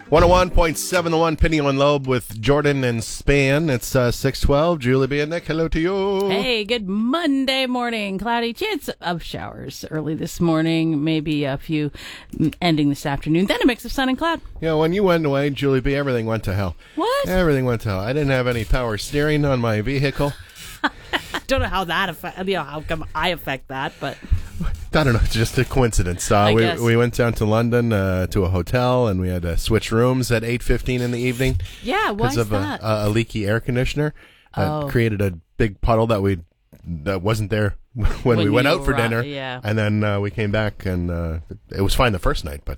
101.7 The One, Pinion Lobe with Jordan and Span. It's 6:12. Julie B. and Nick, hello to you. Hey, good Monday morning. Cloudy, chance of showers early this morning, maybe a few ending this afternoon. Then a mix of sun and cloud. Yeah, when you went away, Julie B., everything went to hell. What? Everything went to hell. I didn't have any power steering on my vehicle. I don't know how that how come I affect that, but I don't know. It's just a coincidence. guess. We went down to London to a hotel, and we had to switch rooms at 8:15 in the evening. yeah, why Because is of that? a leaky air conditioner that created a big puddle that wasn't there when we went out for dinner. Yeah. And then we came back, and it was fine the first night, but